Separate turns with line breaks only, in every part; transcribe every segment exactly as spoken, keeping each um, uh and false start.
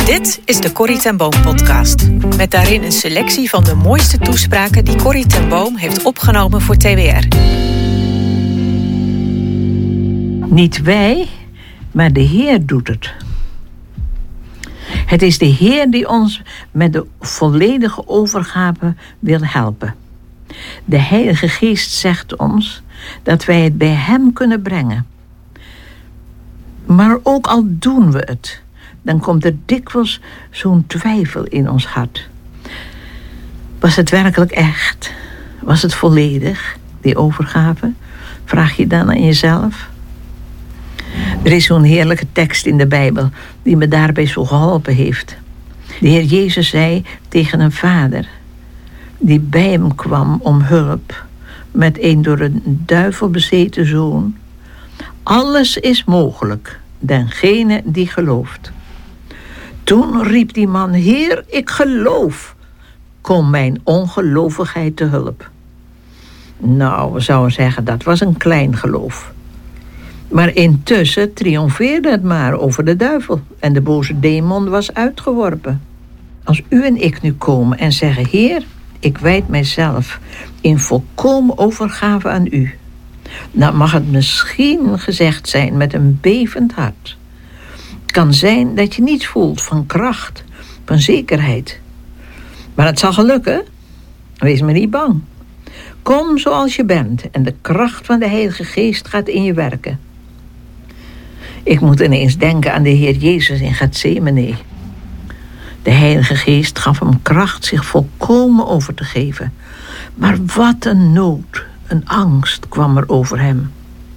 Dit is de Corrie ten Boom podcast. Met daarin een selectie van de mooiste toespraken die Corrie ten Boom heeft opgenomen voor T W R.
Niet wij, maar de Heer doet het. Het is de Heer die ons met de volledige overgave wil helpen. De Heilige Geest zegt ons dat wij het bij Hem kunnen brengen. Maar ook al doen we het, dan komt er dikwijls zo'n twijfel in ons hart. Was het werkelijk echt? Was het volledig, die overgave? Vraag je dan aan jezelf? Er is zo'n heerlijke tekst in de Bijbel die me daarbij zo geholpen heeft. De Heer Jezus zei tegen een vader die bij hem kwam om hulp met een door een duivel bezeten zoon: alles is mogelijk, dengene die gelooft. Toen riep die man: Heer, ik geloof. Kom mijn ongelovigheid te hulp. Nou, we zouden zeggen, dat was een klein geloof. Maar intussen triomfeerde het maar over de duivel en de boze demon was uitgeworpen. Als u en ik nu komen en zeggen: Heer, ik wijd mijzelf in volkomen overgave aan u, dan mag het misschien gezegd zijn met een bevend hart. Het kan zijn dat je niets voelt van kracht, van zekerheid. Maar het zal gelukken. Wees maar niet bang. Kom zoals je bent en de kracht van de Heilige Geest gaat in je werken. Ik moet ineens denken aan de Heer Jezus in Getsemane. De Heilige Geest gaf hem kracht zich volkomen over te geven. Maar wat een nood, een angst kwam er over hem.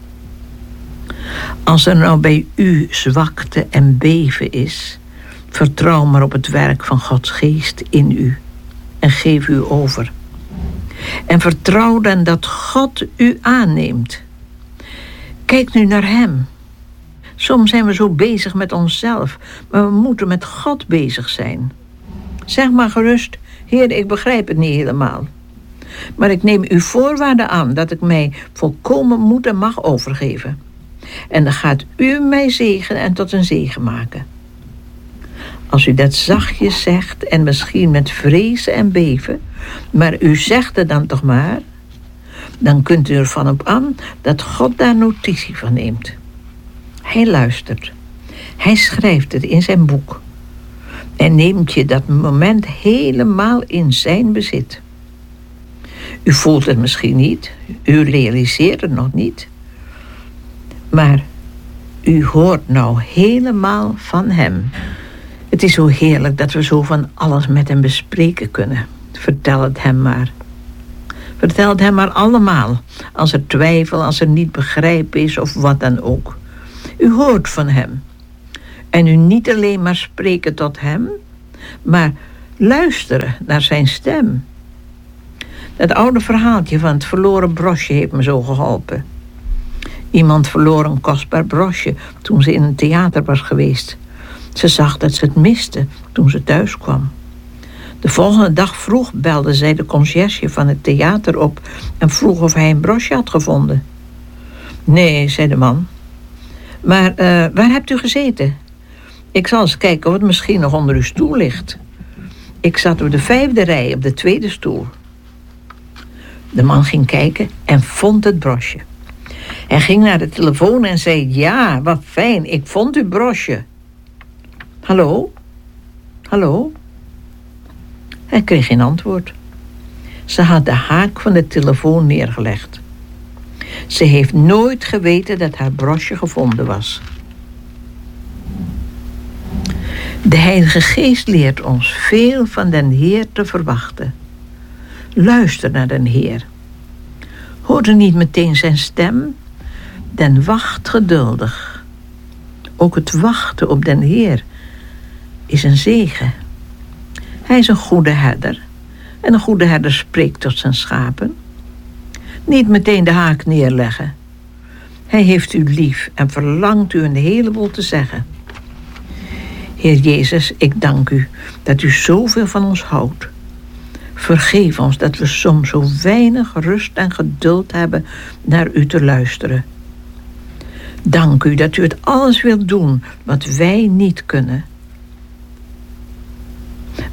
Als er nou bij u zwakte en beven is, vertrouw maar op het werk van Gods Geest in u en geef u over. En vertrouw dan dat God u aanneemt. Kijk nu naar Hem. Soms zijn we zo bezig met onszelf, maar we moeten met God bezig zijn. Zeg maar gerust: Heer, ik begrijp het niet helemaal. Maar ik neem uw voorwaarden aan dat ik mij volkomen moet en mag overgeven. En dan gaat u mij zegenen en tot een zegen maken. Als u dat zachtjes zegt en misschien met vrezen en beven, maar u zegt het dan toch maar, dan kunt u ervan op aan dat God daar notitie van neemt. Hij luistert. Hij schrijft het in zijn boek. En neemt je dat moment helemaal in zijn bezit. U voelt het misschien niet. U realiseert het nog niet. Maar u hoort nou helemaal van hem. Het is zo heerlijk dat we zo van alles met hem bespreken kunnen. Vertel het hem maar. Vertel het hem maar allemaal. Als er twijfel, als er niet begrijpen is of wat dan ook. U hoort van hem. En u niet alleen maar spreken tot hem, maar luisteren naar zijn stem. Dat oude verhaaltje van het verloren brosje heeft me zo geholpen. Iemand verloor een kostbaar brosje toen ze in een theater was geweest. Ze zag dat ze het miste toen ze thuis kwam. De volgende dag vroeg belde zij de conciërge van het theater op en vroeg of hij een brosje had gevonden. Nee, zei de man. Maar uh, waar hebt u gezeten? Ik zal eens kijken of het misschien nog onder uw stoel ligt. Ik zat op de vijfde rij op de tweede stoel. De man ging kijken en vond het brosje. Hij ging naar de telefoon en zei: ja, wat fijn, ik vond uw brosje. Hallo? Hallo? Hij kreeg geen antwoord. Ze had de haak van de telefoon neergelegd. Ze heeft nooit geweten dat haar brosje gevonden was. De Heilige Geest leert ons veel van den Heer te verwachten. Luister naar den Heer. Hoor er niet meteen zijn stem, dan wacht geduldig. Ook het wachten op den Heer is een zegen. Hij is een goede herder en een goede herder spreekt tot zijn schapen. Niet meteen de haak neerleggen. Hij heeft u lief en verlangt u een heleboel te zeggen. Heer Jezus, ik dank u dat u zoveel van ons houdt. Vergeef ons dat we soms zo weinig rust en geduld hebben naar u te luisteren. Dank u dat u het alles wilt doen wat wij niet kunnen.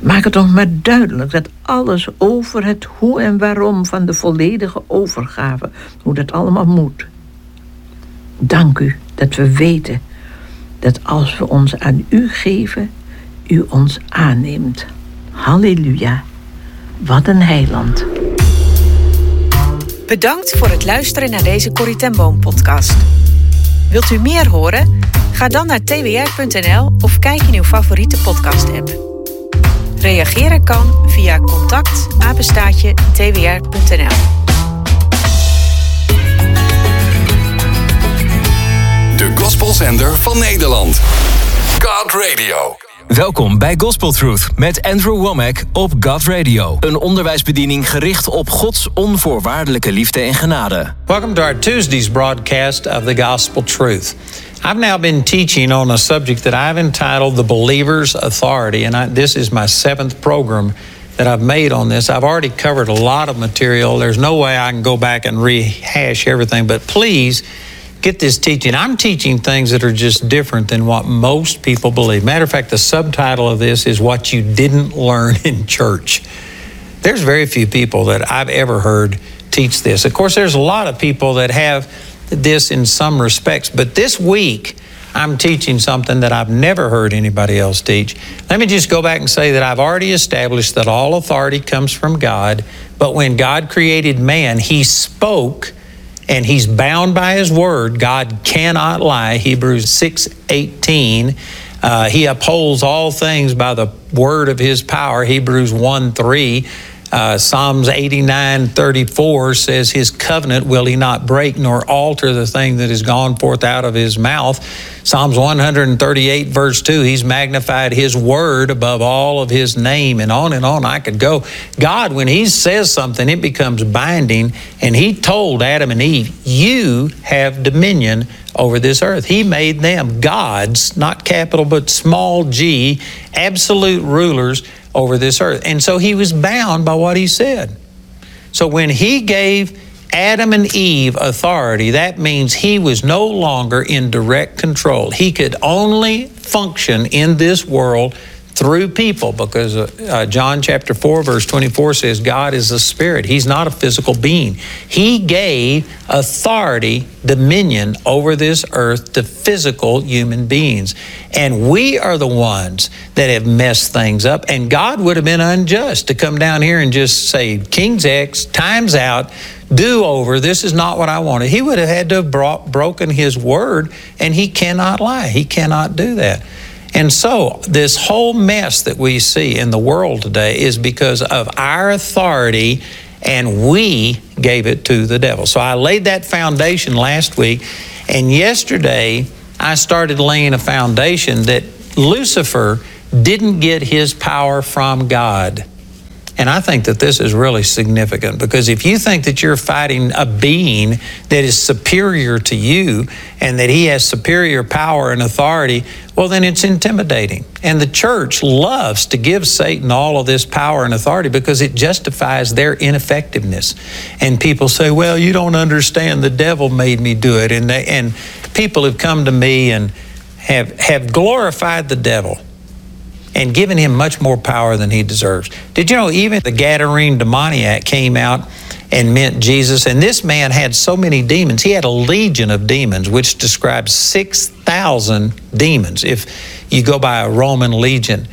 Maak het ons maar duidelijk dat alles over het hoe en waarom van de volledige overgave, hoe dat allemaal moet. Dank u dat we weten dat als we ons aan u geven, u ons aanneemt. Halleluja. Wat een heiland.
Bedankt voor het luisteren naar deze Corrie ten Boom podcast. Wilt u meer horen? Ga dan naar t w r punt n l of kijk in uw favoriete podcast app. Reageren kan via contact apenstaartje t w r punt n l.
De gospelzender van Nederland. God Radio.
Welkom bij Gospel Truth met Andrew Womack op God Radio. Een onderwijsbediening gericht op Gods onvoorwaardelijke liefde en genade.
Welcome to our Tuesday's broadcast of the Gospel Truth. I've now been teaching on a subject that I've entitled The Believer's Authority, and I, this is my seventh program that I've made on this. I've already covered a lot of material. There's no way I can go back and rehash everything, but please get this teaching. I'm teaching things that are just different than what most people believe. Matter of fact, the subtitle of this is What You Didn't Learn in Church. There's very few people that I've ever heard teach this. Of course, there's a lot of people that have this in some respects, but this week I'm teaching something that I've never heard anybody else teach. Let me just go back and say that I've already established that all authority comes from God, but when God created man, he spoke and he's bound by his word. God cannot lie. Hebrews six eighteen. Uh, he upholds all things by the word of his power. Hebrews one three. Uh, Psalms eighty-nine thirty-four says, his covenant will he not break, nor alter the thing that has gone forth out of his mouth. Psalms one thirty-eight verse two, he's magnified his word above all of his name, and on and on I could go. God, when he says something, it becomes binding, and he told Adam and Eve, you have dominion over this earth. He made them gods, not capital, but small g, absolute rulers over this earth. And so he was bound by what he said. So when he gave Adam and Eve authority, that means he was no longer in direct control. He could only function in this world through people, because uh, uh, John chapter four verse twenty-four says God is a spirit. He's not a physical being. He gave authority, dominion over this earth to physical human beings. And we are the ones that have messed things up. And God would have been unjust to come down here and just say, King's X, time's out, do over, this is not what I wanted. He would have had to have brought, broken his word, and he cannot lie. He cannot do that. And so this whole mess that we see in the world today is because of our authority, and we gave it to the devil. So I laid that foundation last week, and yesterday I started laying a foundation that Lucifer didn't get his power from God. And I think that this is really significant, because if you think that you're fighting a being that is superior to you and that he has superior power and authority, well, then it's intimidating. And the church loves to give Satan all of this power and authority because it justifies their ineffectiveness. And people say, well, you don't understand, the devil made me do it. And they, and people have come to me and have, have glorified the devil and given him much more power than he deserves. Did you know even the Gadarene demoniac came out and met Jesus? And this man had so many demons. He had a legion of demons, which describes six thousand demons if you go by a Roman legion.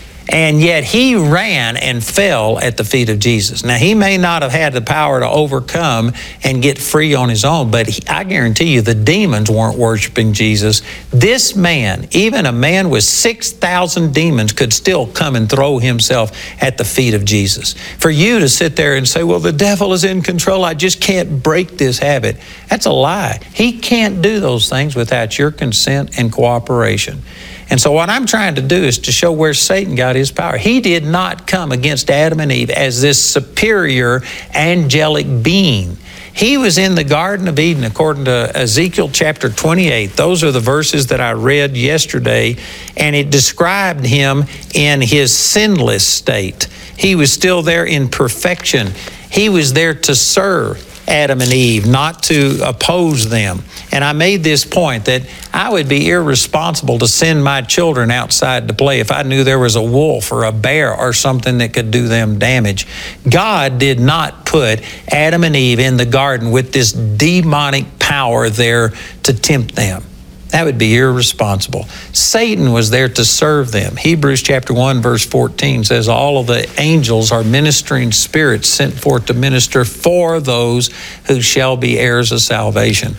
And yet he ran and fell at the feet of Jesus. Now, he may not have had the power to overcome and get free on his own, but he, I guarantee you the demons weren't worshiping Jesus. This man, even a man with six thousand demons, could still come and throw himself at the feet of Jesus. For you to sit there and say, well, the devil is in control, I just can't break this habit, that's a lie. He can't do those things without your consent and cooperation. And so what I'm trying to do is to show where Satan got his power. He did not come against Adam and Eve as this superior angelic being. He was in the Garden of Eden, according to Ezekiel chapter twenty-eight. Those are the verses that I read yesterday, and it described him in his sinless state. He was still there in perfection. He was there to serve. Adam and Eve, not to oppose them. And I made this point that I would be irresponsible to send my children outside to play if I knew there was a wolf or a bear or something that could do them damage. God did not put Adam and Eve in the garden with this demonic power there to tempt them. That would be irresponsible. Satan was there to serve them. Hebrews chapter one, verse fourteen says, all of the angels are ministering spirits sent forth to minister for those who shall be heirs of salvation.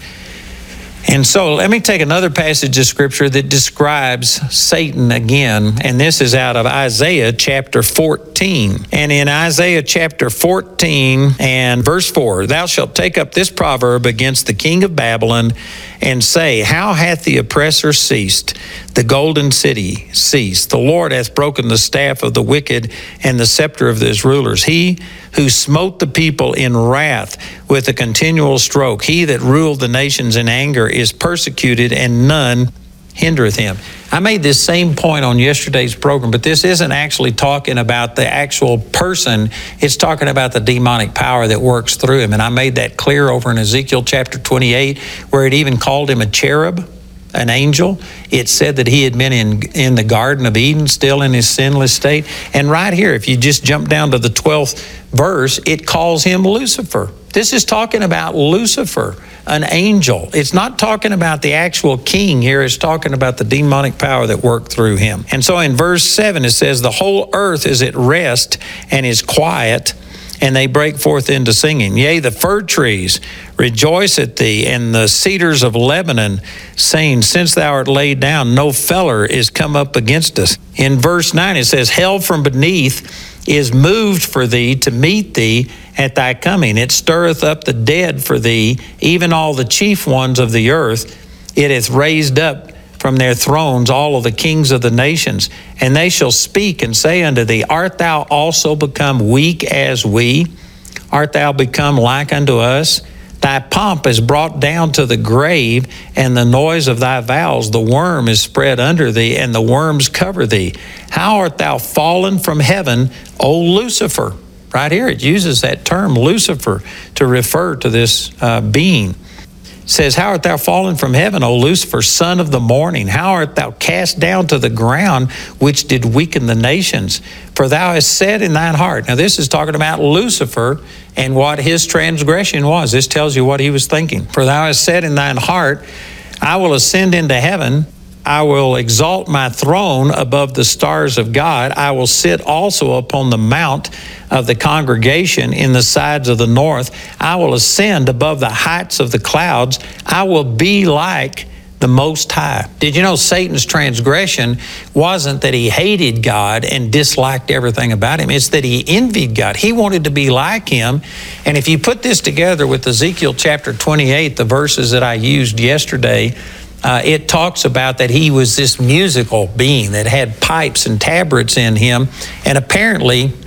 And so let me take another passage of Scripture that describes Satan again, and this is out of Isaiah chapter fourteen. And in Isaiah chapter fourteen and verse four, thou shalt take up this proverb against the king of Babylon and say, how hath the oppressor ceased, the golden city ceased? The Lord hath broken the staff of the wicked and the scepter of his rulers. He who smote the people in wrath with a continual stroke, he that ruled the nations in anger is persecuted, and none hindereth him. I made this same point on yesterday's program, but this isn't actually talking about the actual person. It's talking about the demonic power that works through him. And I made that clear over in Ezekiel chapter twenty-eight, where it even called him a cherub, an angel. It said that he had been in, in the Garden of Eden, still in his sinless state. And right here, if you just jump down to the twelfth verse, it calls him Lucifer. This is talking about Lucifer, an angel. It's not talking about the actual king here. It's talking about the demonic power that worked through him. And so in verse seven, it says, the whole earth is at rest and is quiet, and they break forth into singing. Yea, the fir trees rejoice at thee, and the cedars of Lebanon, saying, since thou art laid down, no feller is come up against us. In verse nine, it says, hell from beneath is moved for thee to meet thee at thy coming. It stirreth up the dead for thee, even all the chief ones of the earth. It hath raised up from their thrones all of the kings of the nations, and they shall speak and say unto thee, art thou also become weak as we? Art thou become like unto us? Thy pomp is brought down to the grave, and the noise of thy vows, the worm is spread under thee, and the worms cover thee. How art thou fallen from heaven, O Lucifer? Right here it uses that term, Lucifer, to refer to this uh, being. It says, how art thou fallen from heaven, O Lucifer, son of the morning? How art thou cast down to the ground, which did weaken the nations? For thou hast said in thine heart. Now this is talking about Lucifer and what his transgression was. This tells you what he was thinking. For thou hast said in thine heart, I will ascend into heaven. I will exalt my throne above the stars of God. I will sit also upon the mount of the congregation in the sides of the north. I will ascend above the heights of the clouds. I will be like the Most High. Did you know Satan's transgression wasn't that he hated God and disliked everything about him? It's that he envied God. He wanted to be like him. And if you put this together with Ezekiel chapter twenty-eight, the verses that I used yesterday, Uh, it talks about that he was this musical being that had pipes and tabrets in him. And apparently